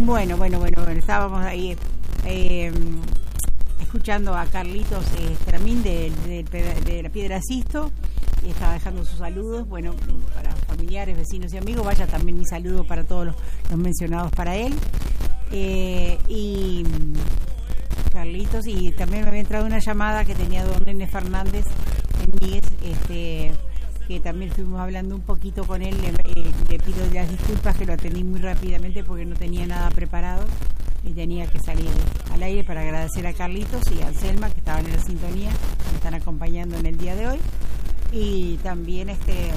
Bueno, estábamos ahí escuchando a Carlitos Estramín de la Piedra Sisto, y estaba dejando sus saludos, bueno, para familiares, vecinos y amigos. Vaya también mi saludo para todos los mencionados para él. Y Carlitos, y también me había entrado una llamada que tenía don Nene Fernández en Míguez, que también estuvimos hablando un poquito con él. Le pido las disculpas que lo atendí muy rápidamente porque no tenía nada preparado y tenía que salir al aire para agradecer a Carlitos y a Selma, que estaban en la sintonía, que me están acompañando en el día de hoy, y también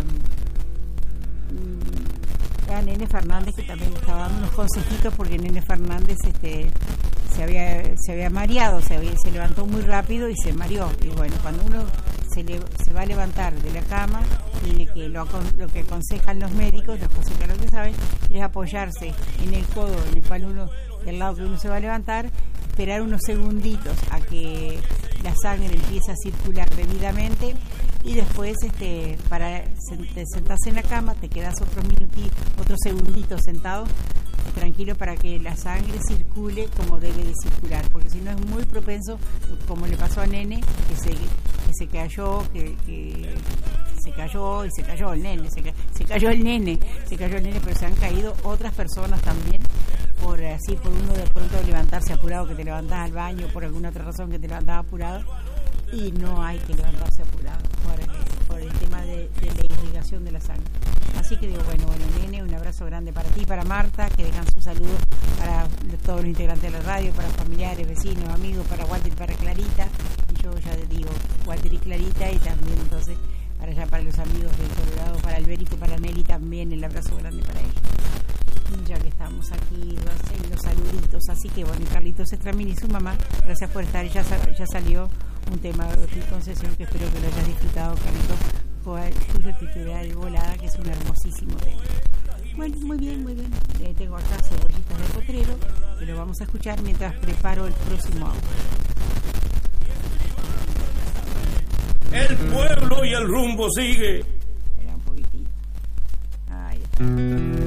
a Nene Fernández, que también estaba dando unos consejitos porque Nene Fernández se había mareado, se levantó muy rápido y se mareó. Y bueno, cuando uno se va a levantar de la cama, tiene que lo que aconsejan los médicos, las cosas que no se saben, es apoyarse en el codo en el cual del lado que uno se va a levantar, esperar unos segunditos a que la sangre empiece a circular debidamente, y después para sentarse en la cama te quedas otros segunditos sentado tranquilo para que la sangre circule como debe de circular, porque si no es muy propenso, como le pasó a Nene, que se cayó, se cayó el nene, pero se han caído otras personas también por uno de pronto levantarse apurado, que te levantás al baño por alguna otra razón, que te levantás apurado, y no hay que levantarse apurado por el tema de la irrigación de la sangre. Así que digo, bueno, Nene, un abrazo grande para ti, para Marta, que dejan sus saludos para todos los integrantes de la radio, para familiares, vecinos, amigos, para Walter y para Clarita, y yo ya digo Walter y Clarita, y también entonces para allá para los amigos del Colorado, para Alberico, para Nelly también, el abrazo grande para ellos. Ya que estamos aquí haciendo saluditos, así que bueno, Carlitos Estramín y su mamá, gracias por estar. Ya salió un tema de Concesión que espero que lo hayas disfrutado, Carlitos, cuyo titular y volada, que es un hermosísimo tema. Bueno, muy bien. Tengo acá cebollitas de potrero, que lo vamos a escuchar mientras preparo el próximo audio. El pueblo y el rumbo sigue. Espera un poquitito. Ahí está.